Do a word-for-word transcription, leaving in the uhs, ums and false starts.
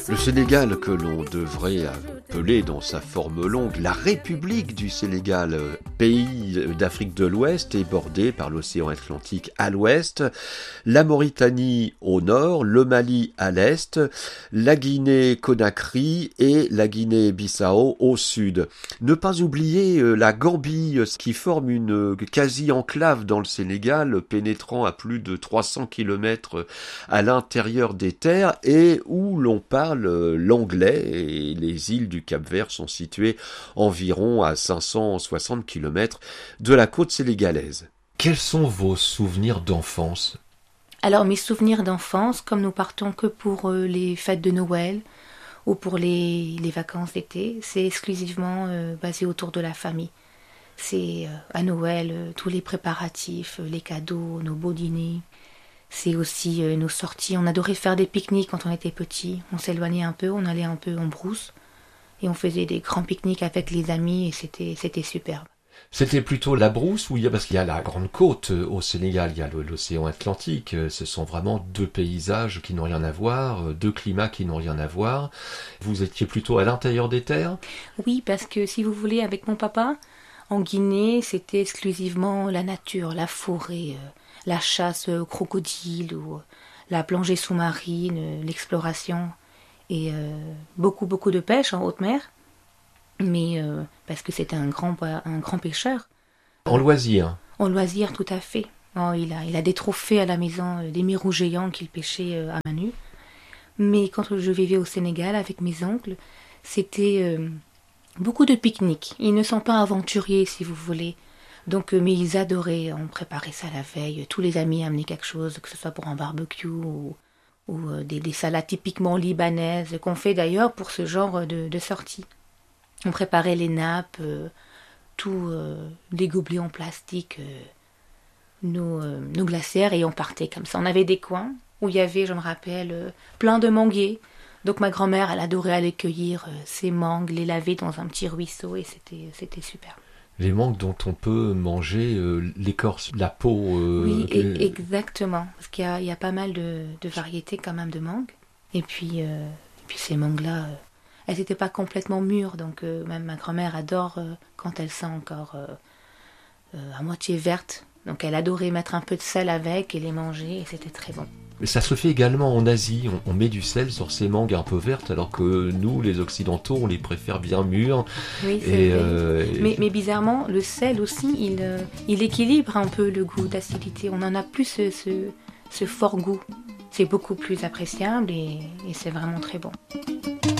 Le Sénégal, que l'on devrait appeler dans sa forme longue la République du Sénégal, pays d'Afrique de l'Ouest, est bordé par l'océan Atlantique à l'ouest, la Mauritanie au nord, le Mali à l'est, la Guinée-Conakry et la Guinée-Bissau au sud. Ne pas oublier la Gambie, qui forme une quasi-enclave dans le Sénégal, pénétrant à plus de trois cents kilomètres à l'intérieur des terres et où l'on parle l'anglais, et les îles du Cap-Vert sont situées environ à cinq cent soixante kilomètres de la côte sénégalaise. Quels sont vos souvenirs d'enfance ? Alors mes souvenirs d'enfance, comme nous partons que pour euh, les fêtes de Noël ou pour les, les vacances d'été, c'est exclusivement euh, basé autour de la famille. C'est euh, à Noël, euh, tous les préparatifs, euh, les cadeaux, nos beaux dîners. C'est aussi euh, nos sorties. On adorait faire des pique-niques quand on était petits. On s'éloignait un peu, on allait un peu en brousse. Et on faisait des grands pique-niques avec les amis et c'était, c'était superbe. C'était plutôt la brousse, ou il y a, parce qu'il y a la grande côte au Sénégal, il y a l'océan Atlantique. Ce sont vraiment deux paysages qui n'ont rien à voir, deux climats qui n'ont rien à voir. Vous étiez plutôt à l'intérieur des terres ? Oui, parce que si vous voulez, avec mon papa, en Guinée, c'était exclusivement la nature, la forêt, euh, la chasse aux crocodiles ou la plongée sous-marine, l'exploration et euh, beaucoup beaucoup de pêche en haute mer, mais euh, parce que c'était un grand un grand pêcheur. En loisir. En loisir, tout à fait. Oh, il a il a des trophées à la maison, euh, des mérous géants qu'il pêchait euh, à main nue. Mais quand je vivais au Sénégal avec mes oncles, c'était euh, beaucoup de pique-niques. Ils ne sont pas aventuriers, si vous voulez. Donc, mais ils adoraient, on préparait ça la veille, tous les amis amenaient quelque chose, que ce soit pour un barbecue ou, ou euh, des, des salades typiquement libanaises, qu'on fait d'ailleurs pour ce genre de, de sortie. On préparait les nappes, euh, tous euh, les gobelets en plastique, euh, nos, euh, nos glacières, et on partait comme ça. On avait des coins où il y avait, je me rappelle, euh, plein de manguiers. Donc ma grand-mère, elle adorait aller cueillir euh, ces mangues, les laver dans un petit ruisseau, et c'était, c'était superbe. Les mangues dont on peut manger euh, l'écorce, la peau. Euh, oui, que... exactement. Parce qu'il y a, il y a pas mal de, de variétés quand même de mangues. Et puis, euh, et puis ces mangues-là, euh, elles n'étaient pas complètement mûres. Donc euh, même ma grand-mère adore euh, quand elles sont encore euh, euh, à moitié vertes. Donc elle adorait mettre un peu de sel avec et les manger. Et c'était très bon. Mais ça se fait également en Asie, on, on met du sel sur ces mangues un peu vertes, alors que nous, les Occidentaux, on les préfère bien mûres. Oui, c'est et, vrai. Euh, mais, mais bizarrement, le sel aussi, il, euh, il équilibre un peu le goût d'acidité. On n'en a plus ce, ce, ce fort goût. C'est beaucoup plus appréciable et, et c'est vraiment très bon.